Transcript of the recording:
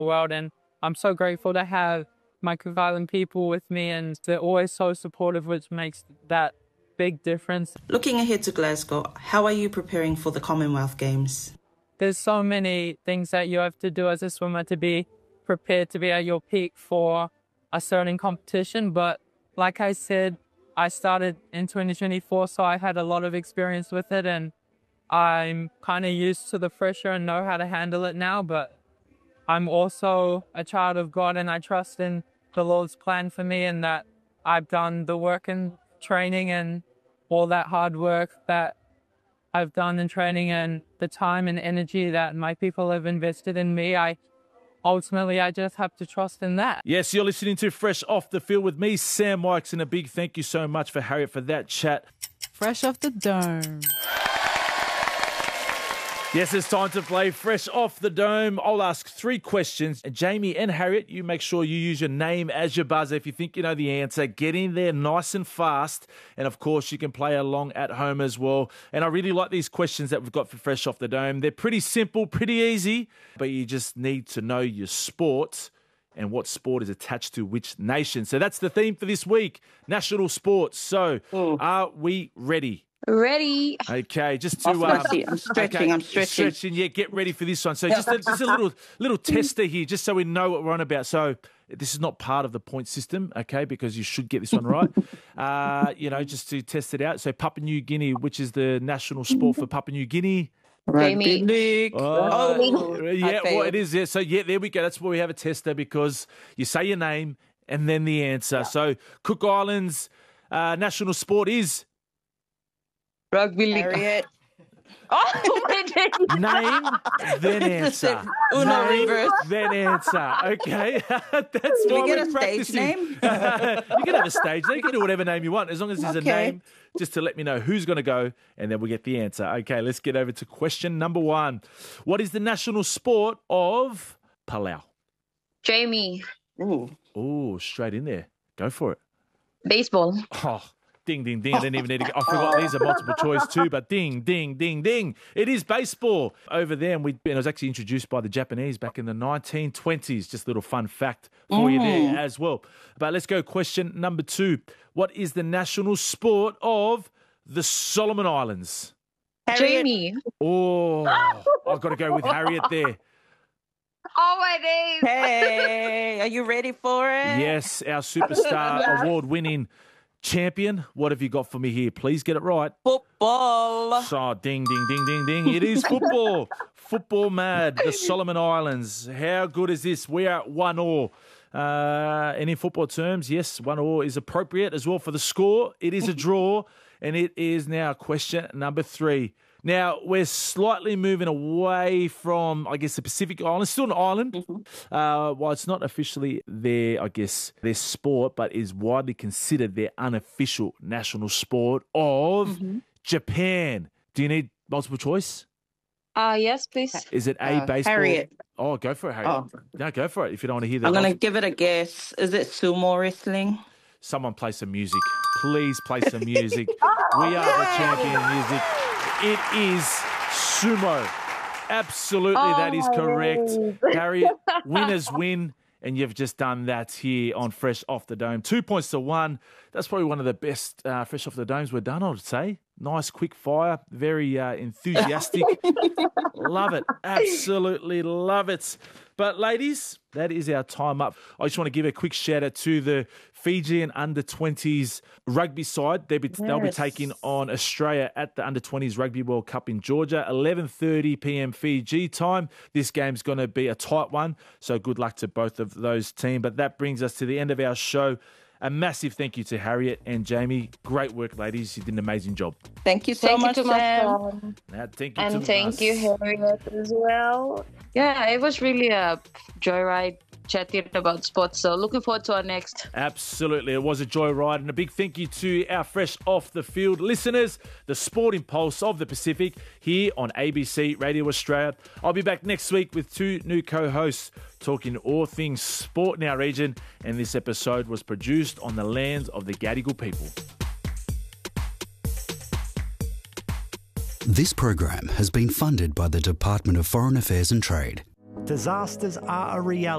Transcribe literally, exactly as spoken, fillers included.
world. And I'm so grateful to have my Cook Island people with me, and they're always so supportive, which makes that big difference. Looking ahead to Glasgow, how are you preparing for the Commonwealth Games? There's so many things that you have to do as a swimmer to be prepared to be at your peak for a certain competition. But like I said, I started in twenty twenty-four, so I had a lot of experience with it, and I'm kind of used to the pressure and know how to handle it now. But I'm also a child of God, and I trust in the Lord's plan for me, and that I've done the work and training and all that hard work that I've done in training, and the time and energy that my people have invested in me. I ultimately, I just have to trust in that. Yes, you're listening to Fresh Off the Field with me, Sam Wykes, and a big thank you so much for Harriet for that chat. Fresh Off the Dome. Yes, it's time to play Fresh Off the Dome. I'll ask three questions. Jamie and Harriet, you make sure you use your name as your buzzer. If you think you know the answer, get in there nice and fast. And, of course, you can play along at home as well. And I really like these questions that we've got for Fresh Off the Dome. They're pretty simple, pretty easy, but you just need to know your sport and what sport is attached to which nation. So that's the theme for this week, national sports. So Ooh. Are we ready? Ready. Okay, just to... Um, Um, I'm stretching, okay, I'm stretching. Stretching, yeah, get ready for this one. So just a, just a little little tester here, just so we know what we're on about. So this is not part of the point system, okay, because you should get this one right. uh, you know, just to test it out. So Papua New Guinea, which is the national sport for Papua New Guinea? Rugby league. Oh, Oh, yeah, I well, failed. it is. Yeah. So, yeah, there we go. That's why we have a tester, because you say your name and then the answer. Yeah. So Cook Islands' uh, national sport is... Rugby league. Harriet. Oh my God. Name, then answer. Uno Name, reverse. then answer. Okay. That's Do why we get we're a stage practicing. name? You can have a stage name. You can do whatever name you want, as long as there's Okay. a name, just to let me know who's going to go, and then we'll get the answer. Okay, let's get over to question number one. What is the national sport of Palau? Jamie. Ooh. Oh, straight in there. Go for it. Baseball. Oh, ding, ding, ding. I didn't even need to go. I forgot these are multiple choice too, but ding, ding, ding, ding. It is baseball over there. And, we, and it was actually introduced by the Japanese back in the nineteen twenties. Just a little fun fact for Mm. you there as well. But let's go question number two. What is the national sport of the Solomon Islands? Harriet. Jamie. Oh, I've got to go with Harriet there. Oh my days. Hey, are you ready for it? Yes, our superstar award-winning champion. What have you got for me here? Please get it right. Football. So, ding, ding, ding, ding, ding. It is football. Football mad. The Solomon Islands. How good is this? We are at one all. Uh, and in football terms, yes, one all is appropriate as well for the score. It is a draw, and it is now question number three. Now, we're slightly moving away from, I guess, the Pacific Islands. Still an island. Mm-hmm. Uh, while it's not officially their, I guess, their sport, but is widely considered their unofficial national sport of mm-hmm. Japan. Do you need multiple choice? Uh, yes, please. Is it A, Uh, baseball? Harriet. Oh, go for it, Harriet. Oh. No, go for it if you don't want to hear that. I'm going to give it a guess. Is it sumo wrestling? Someone play some music. Please play some music. We are the champion of music. It is sumo. Absolutely, Oh, that is correct. really? Harriet, winners win, and you've just done that here on Fresh Off the Dome. Two points to one. That's probably one of the best uh, Fresh Off the Domes we've done, I would say. Nice, quick fire, very uh, enthusiastic. Love it. Absolutely love it. But ladies, that is our time up. I just want to give a quick shout out to the Fijian under twenties rugby side. They'll be, yes. they'll be taking on Australia at the under twenties Rugby World Cup in Georgia, eleven thirty p.m. Fiji time. This game's going to be a tight one, so good luck to both of those teams. But that brings us to the end of our show. A massive thank you to Harriet and Jamie. Great work, ladies. You did an amazing job. Thank you so thank much, you to Sam. Sam. Now, thank you And to thank us. you, Harriet, as well. Yeah, it was really a joyride chatting about sports. So looking forward to our next. Absolutely. It was a joyride. And a big thank you to our Fresh Off the Field listeners, the Sporting Pulse of the Pacific, here on A B C Radio Australia. I'll be back next week with two new co-hosts talking all things sport in our region. And this episode was produced on the lands of the Gadigal people. This program has been funded by the Department of Foreign Affairs and Trade. Disasters are a reality.